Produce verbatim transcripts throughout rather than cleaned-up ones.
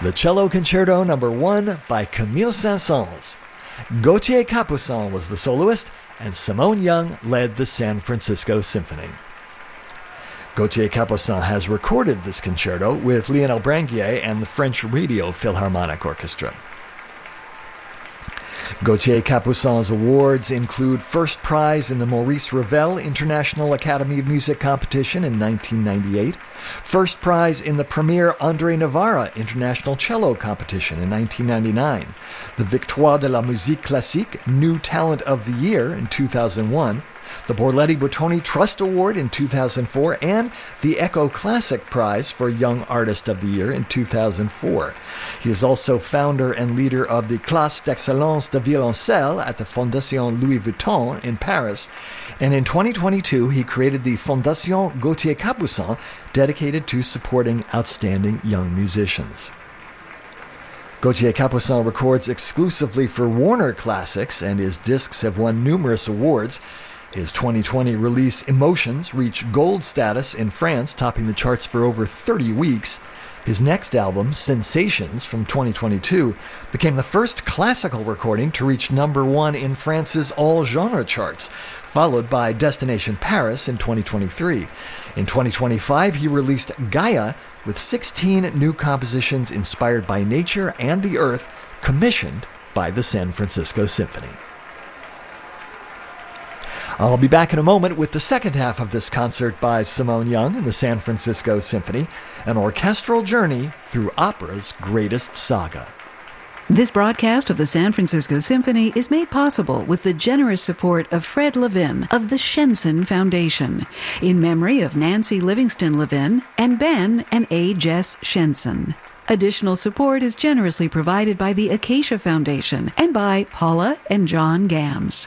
The Cello Concerto Number one by Camille Saint-Saëns. Gauthier Capuçon was the soloist, and Simone Young led the San Francisco Symphony. Gauthier Capuçon has recorded this concerto with Lionel Branguier and the French Radio Philharmonic Orchestra. Gauthier Capuçon's awards include First Prize in the Maurice Ravel International Academy of Music Competition in nineteen ninety-eight, First Prize in the Premier André Navarra International Cello Competition in nineteen ninety-nine, the Victoire de la Musique Classique New Talent of the Year in two thousand one, the Borletti Bottoni Trust Award in two thousand four, and the Echo Classic Prize for Young Artist of the Year in two thousand four. He is also founder and leader of the Classe d'Excellence de Violoncelle at the Fondation Louis Vuitton in Paris, and in twenty twenty-two he created the Fondation Gauthier Capuçon, dedicated to supporting outstanding young musicians. Gauthier Capuçon records exclusively for Warner Classics, and his discs have won numerous awards. His twenty twenty release Emotions reached gold status in France, topping the charts for over thirty weeks. His next album, Sensations, from twenty twenty-two, became the first classical recording to reach number one in France's all-genre charts, followed by Destination Paris in twenty twenty-three. In twenty twenty-five, he released Gaia with sixteen new compositions inspired by nature and the earth, commissioned by the San Francisco Symphony. I'll be back in a moment with the second half of this concert by Simone Young and the San Francisco Symphony, an orchestral journey through opera's greatest saga. This broadcast of the San Francisco Symphony is made possible with the generous support of Fred Levin of the Shenson Foundation, in memory of Nancy Livingston Levin and Ben and A. Jess Shenson. Additional support is generously provided by the Acacia Foundation and by Paula and John Gams.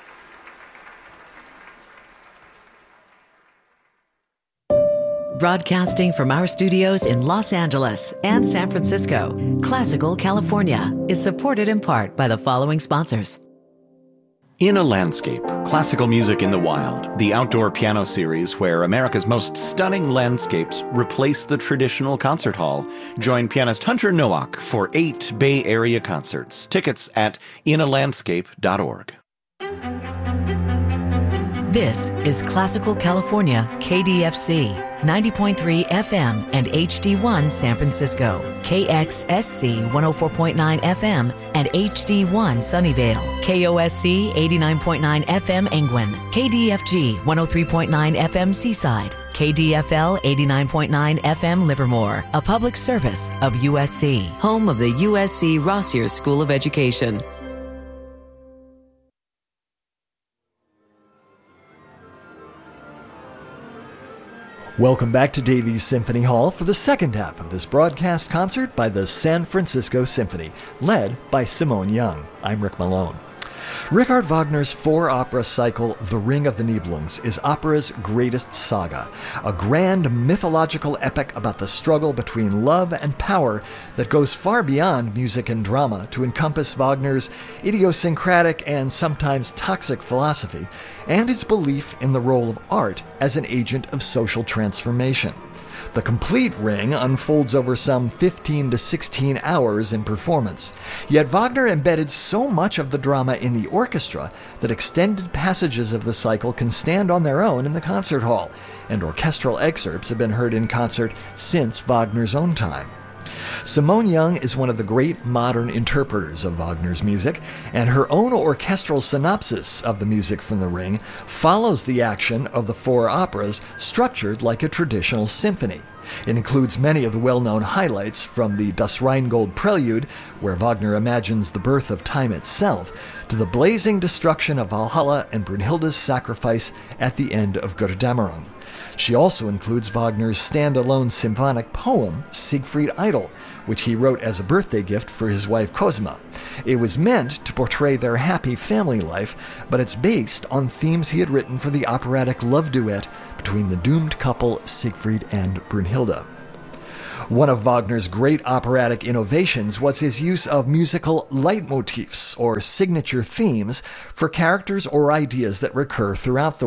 Broadcasting from our studios in Los Angeles and San Francisco, Classical California is supported in part by the following sponsors. In a Landscape, Classical Music in the Wild, the outdoor piano series where America's most stunning landscapes replace the traditional concert hall. Join pianist Hunter Nowak for eight Bay Area concerts. Tickets at in a landscape dot org. This is Classical California, K D F C, ninety point three F M and H D one San Francisco, K X S C one oh four point nine F M and H D one Sunnyvale, K O S C eighty-nine point nine F M Angwin, K D F G one oh three point nine F M Seaside, K D F L eighty-nine point nine F M Livermore, a public service of U S C, home of the U S C Rossier School of Education. Welcome back to Davies Symphony Hall for the second half of this broadcast concert by the San Francisco Symphony, led by Simone Young. I'm Rick Malone. Richard Wagner's four-opera cycle, The Ring of the Nibelungs, is opera's greatest saga, a grand mythological epic about the struggle between love and power that goes far beyond music and drama to encompass Wagner's idiosyncratic and sometimes toxic philosophy and his belief in the role of art as an agent of social transformation. The complete Ring unfolds over some fifteen to sixteen hours in performance, yet Wagner embedded so much of the drama in the orchestra that extended passages of the cycle can stand on their own in the concert hall, and orchestral excerpts have been heard in concert since Wagner's own time. Simone Young is one of the great modern interpreters of Wagner's music, and her own orchestral synopsis of the music from The Ring follows the action of the four operas, structured like a traditional symphony. It includes many of the well-known highlights, from the Das Rheingold Prelude, where Wagner imagines the birth of time itself, to the blazing destruction of Valhalla and Brunhilde's sacrifice at the end of Götterdämmerung. She also includes Wagner's standalone symphonic poem, Siegfried Idle, which he wrote as a birthday gift for his wife Cosima. It was meant to portray their happy family life, but it's based on themes he had written for the operatic love duet between the doomed couple Siegfried and Brunhilde. One of Wagner's great operatic innovations was his use of musical leitmotifs, or signature themes, for characters or ideas that recur throughout the work.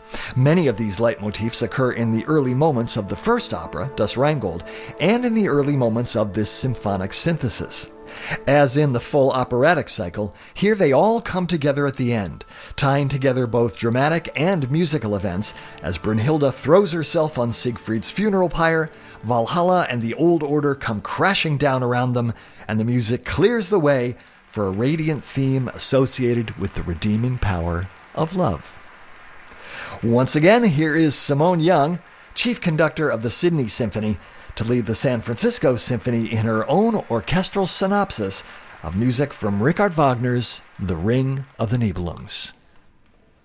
Many of these leitmotifs occur in the early moments of the first opera, Das Rheingold, and in the early moments of this symphonic synthesis. As in the full operatic cycle, here they all come together at the end, tying together both dramatic and musical events as Brünnhilde throws herself on Siegfried's funeral pyre, Valhalla and the Old Order come crashing down around them, and the music clears the way for a radiant theme associated with the redeeming power of love. Once again, here is Simone Young, chief conductor of the Sydney Symphony, to lead the San Francisco Symphony in her own orchestral synopsis of music from Richard Wagner's The Ring of the Nibelungs.